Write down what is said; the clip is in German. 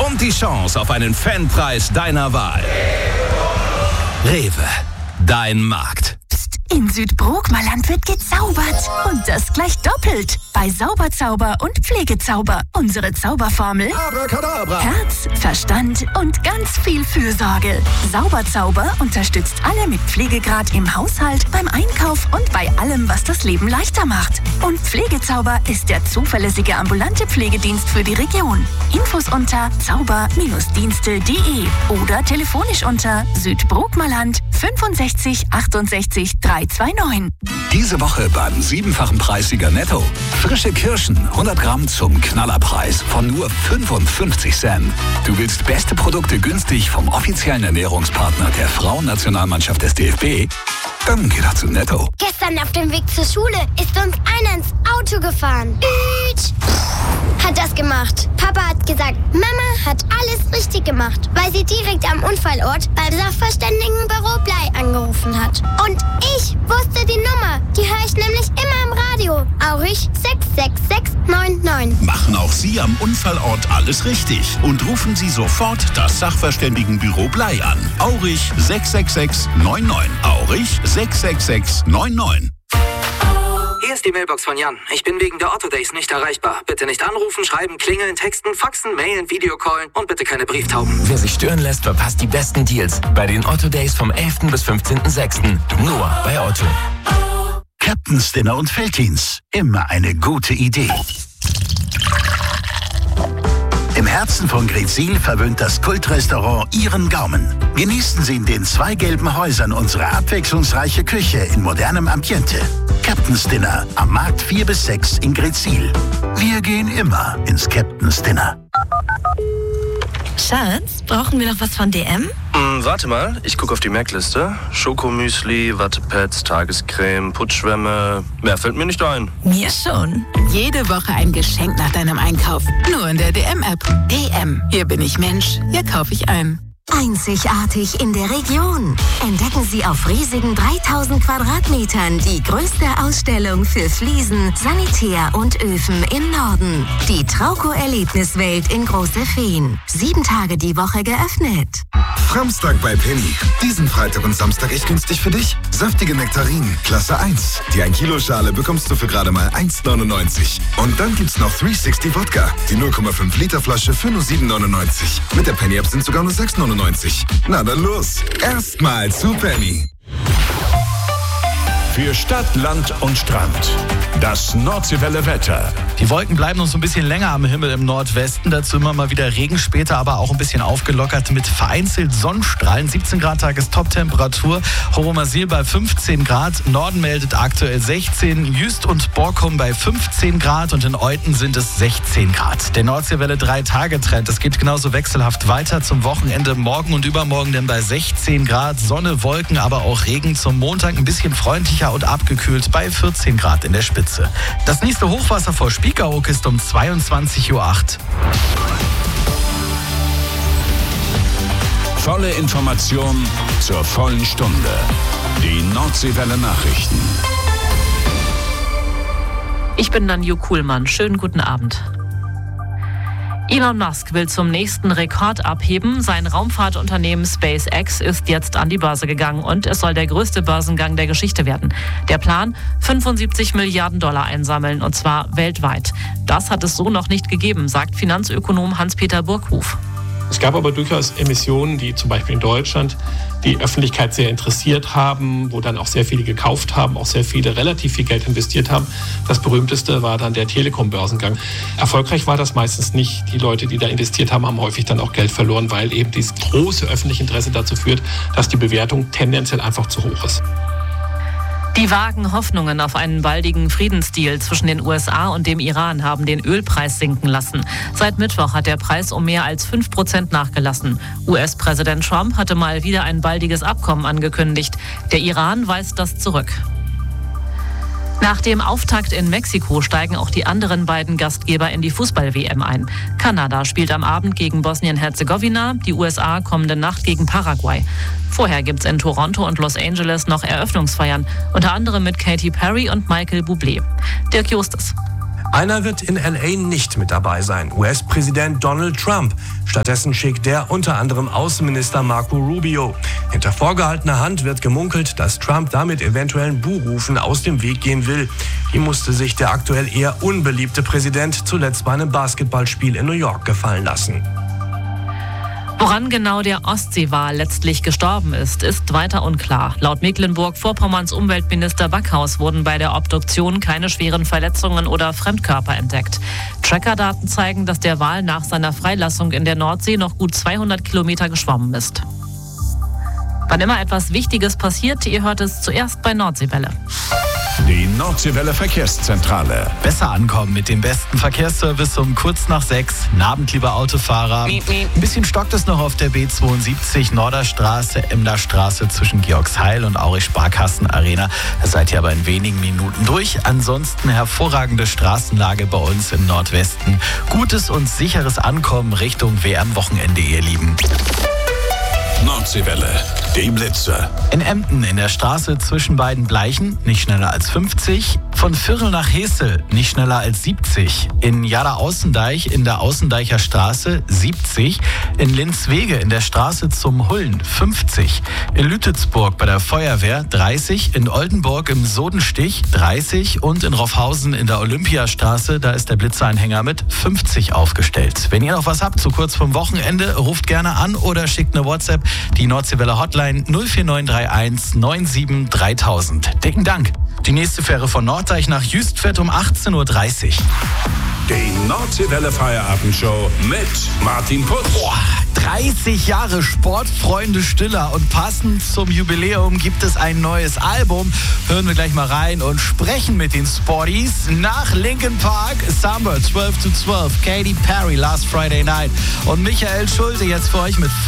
und die Chance auf einen Fanpreis deiner Wahl. Rewe, dein Markt. In Südbrookmerland wird gezaubert. Und das gleich doppelt. Bei Sauberzauber und Pflegezauber. Unsere Zauberformel: Abracadabra. Herz, Verstand und ganz viel Fürsorge. Sauberzauber unterstützt alle mit Pflegegrad im Haushalt, beim Einkauf und bei allem, was das Leben leichter macht. Und Pflegezauber ist der zuverlässige ambulante Pflegedienst für die Region. Infos unter zauber-dienste.de oder telefonisch unter Südbrookmerland 65 68 329. Diese Woche beim 7-fachen Preissieger Netto. Frische Kirschen, 100 Gramm zum Knallerpreis von nur 55 Cent. Du willst beste Produkte günstig vom offiziellen Ernährungspartner der Frauennationalmannschaft des DFB? Dann geh doch zu Netto. Gestern auf dem Weg zur Schule ist uns einer ins Auto gefahren. Hat das gemacht. Papa hat gesagt, Mama hat alles richtig gemacht, weil sie direkt am Unfallort beim Sachverständigenbüro Blei angerufen hat. Und ich wusste die Nummer. Die höre ich nämlich immer im Radio. Aurich 66699. Machen auch Sie am Unfallort alles richtig und rufen Sie sofort das Sachverständigenbüro Blei an. Aurich 66699. Aurich 66699. Hier ist die Mailbox von Jan. Ich bin wegen der Otto Days nicht erreichbar. Bitte nicht anrufen, schreiben, klingeln, texten, faxen, mailen, Videocallen und bitte keine Brieftauben. Wer sich stören lässt, verpasst die besten Deals bei den Otto Days vom 11. bis 15.06. Nur bei Otto. Captain's Dinner und Veltins. Immer eine gute Idee. Im Herzen von Greetsiel verwöhnt das Kultrestaurant Ihren Gaumen. Genießen Sie in den 2 gelben Häusern unsere abwechslungsreiche Küche in modernem Ambiente. Captain's Dinner am Markt 4 bis 6 in Greetsiel. Wir gehen immer ins Captain's Dinner. Schatz, brauchen wir noch was von DM? Warte mal, ich gucke auf die Merkliste. Schokomüsli, Wattepads, Tagescreme, Putzschwämme. Mehr fällt mir nicht ein. Mir schon. Jede Woche ein Geschenk nach deinem Einkauf. Nur in der DM-App. DM. Hier bin ich Mensch. Hier kaufe ich ein. Einzigartig in der Region. Entdecken Sie auf riesigen 3000 Quadratmetern die größte Ausstellung für Fliesen, Sanitär und Öfen im Norden. Die Trauco-Erlebniswelt in Große Feen. 7 Tage die Woche geöffnet. Framstag bei Penny. Diesen Freitag und Samstag echt günstig für dich. Saftige Nektarinen, Klasse 1. Die 1 Kilo Schale bekommst du für gerade mal 1,99. Und dann gibt's noch 360 Wodka. Die 0,5 Liter Flasche für nur 7,99. Mit der Penny App sind sogar nur 6,99. Na dann los. Erstmal zu Penny. Für Stadt, Land und Strand. Das Nordseewelle Wetter. Die Wolken bleiben noch so ein bisschen länger am Himmel im Nordwesten. Dazu immer mal wieder Regen, später aber auch ein bisschen aufgelockert mit vereinzelt Sonnenstrahlen. 17 Grad Tagestop-Temperatur. Horumersiel bei 15 Grad. Norden meldet aktuell 16. Jüst und Borkum bei 15 Grad. Und in Euten sind es 16 Grad. Der Nordseewelle 3-Tage-Trend. Es geht genauso wechselhaft weiter zum Wochenende. Morgen und übermorgen dann bei 16 Grad. Sonne, Wolken, aber auch Regen. Zum Montag ein bisschen freundlicher und abgekühlt bei 14 Grad in der Spitze. Das nächste Hochwasser vor Spiekeroog ist um 22:08 Uhr. Volle Information zur vollen Stunde. Die Nordseewelle Nachrichten. Ich bin Nanju Kuhlmann. Schönen guten Abend. Elon Musk will zum nächsten Rekord abheben. Sein Raumfahrtunternehmen SpaceX ist jetzt an die Börse gegangen und es soll der größte Börsengang der Geschichte werden. Der Plan: 75 Milliarden Dollar einsammeln, und zwar weltweit. Das hat es so noch nicht gegeben, sagt Finanzökonom Hans-Peter Burghof. Es gab aber durchaus Emissionen, die zum Beispiel in Deutschland die Öffentlichkeit sehr interessiert haben, wo dann auch sehr viele gekauft haben, auch sehr viele relativ viel Geld investiert haben. Das berühmteste war dann der Telekom-Börsengang. Erfolgreich war das meistens nicht. Die Leute, die da investiert haben, haben häufig dann auch Geld verloren, weil eben dieses große öffentliche Interesse dazu führt, dass die Bewertung tendenziell einfach zu hoch ist. Die vagen Hoffnungen auf einen baldigen Friedensdeal zwischen den USA und dem Iran haben den Ölpreis sinken lassen. Seit Mittwoch hat der Preis um mehr als 5% nachgelassen. US-Präsident Trump hatte mal wieder ein baldiges Abkommen angekündigt. Der Iran weist das zurück. Nach dem Auftakt in Mexiko steigen auch die anderen beiden Gastgeber in die Fußball-WM ein. Kanada spielt am Abend gegen Bosnien-Herzegowina, die USA kommende Nacht gegen Paraguay. Vorher gibt's in Toronto und Los Angeles noch Eröffnungsfeiern, unter anderem mit Katy Perry und Michael Bublé. Dirk Justus. Einer wird in L.A. nicht mit dabei sein, US-Präsident Donald Trump. Stattdessen schickt der unter anderem Außenminister Marco Rubio. Hinter vorgehaltener Hand wird gemunkelt, dass Trump damit eventuellen Buhrufen aus dem Weg gehen will. Die musste sich der aktuell eher unbeliebte Präsident zuletzt bei einem Basketballspiel in New York gefallen lassen. Woran genau der Ostseewal letztlich gestorben ist weiter unklar. Laut Mecklenburg-Vorpommerns Umweltminister Backhaus wurden bei der Obduktion keine schweren Verletzungen oder Fremdkörper entdeckt. Trackerdaten zeigen, dass der Wal nach seiner Freilassung in der Nordsee noch gut 200 Kilometer geschwommen ist. Wann immer etwas Wichtiges passiert, ihr hört es zuerst bei Nordseewelle. Die Nordseewelle Verkehrszentrale. Besser ankommen mit dem besten Verkehrsservice um kurz nach 6. Guten Abend, lieber Autofahrer. Ein bisschen stockt es noch auf der B72 Norderstraße, Emderstraße zwischen Georgsheil und Aurich Sparkassen Arena. Da seid ihr aber in wenigen Minuten durch. Ansonsten hervorragende Straßenlage bei uns im Nordwesten. Gutes und sicheres Ankommen Richtung WM-Wochenende, ihr Lieben. Nordseewelle, die Blitze. In Emden in der Straße zwischen beiden Bleichen nicht schneller als 50. Von Vierl nach Hesel nicht schneller als 70. In Jada-Außendeich in der Außendeicher Straße 70. In Linzwege in der Straße zum Hullen 50. In Lütetsburg bei der Feuerwehr 30. In Oldenburg im Sodenstich 30. Und in Roffhausen in der Olympiastraße, da ist der Blitzeanhänger mit 50 aufgestellt. Wenn ihr noch was habt, so kurz vorm Wochenende, ruft gerne an oder schickt eine WhatsApp. Die Nordseewelle Hotline 04931 97 3000. Dicken Dank. Die nächste Fähre von Norddeich nach Jüst fährt um 18.30 Uhr. Die Nordseewelle Feierabendshow mit Martin Putz. 30 Jahre Sportfreunde Stiller und passend zum Jubiläum gibt es ein neues Album. Hören wir gleich mal rein und sprechen mit den Sporties. Nach Linkin Park, Summer 12 to 12, Katy Perry, Last Friday Night und Michael Schulte jetzt für euch mit